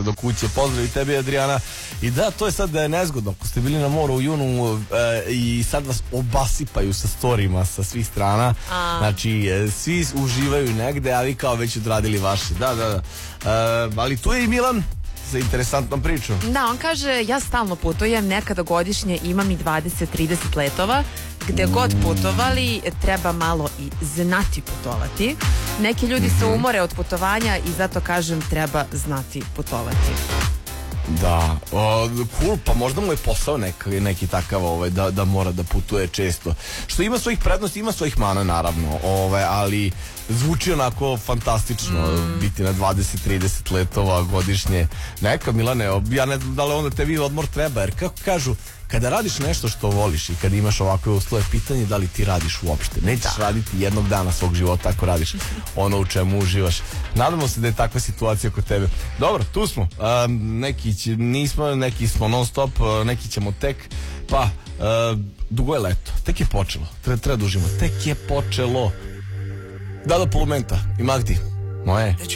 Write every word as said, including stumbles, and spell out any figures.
do kuće. Pozdrav i tebi, Adriana. I da, to je sad da je nezgodno. Ako ste bili na moru u junu e, i sad vas obasipaju sa storijima sa svih strana. A. Znači, e, svi uživaju negde, a vi kao već odradili vaše. Da, da, da. E, ali tu je i Milan za interesantnom pričom. Da, on kaže, ja stalno putujem, nekada godišnje imam i dvadeset trideset letova, gde god putovali treba malo i znati putovati. Neki ljudi se umore od putovanja i zato kažem treba znati putovati. Da, o, cool, pa možda mu je posao neki, neki takav ovaj, da, da mora da putuje često. Što ima svojih prednosti, ima svojih mana naravno, ovaj, ali zvuči onako fantastično mm. biti na dvadeset trideset letova godišnje. Neka, Milane, ja ne znam da li onda tebi odmor treba, jer kako kažu, kada radiš nešto što voliš i kada imaš ovakve uslove, pitanje da li ti radiš uopšte. Nećeš da. raditi jednog dana svog života ako radiš ono u čemu uživaš. Nadamo se da je takva situacija kod tebe. Dobro, tu smo. Um, neki će, nismo, neki smo non stop, neki ćemo tek. Pa, uh, dugo je leto. Tek je počelo. Treba, treba dužimo. Tek je počelo. Da, do polumenta. I Magdi. Moje.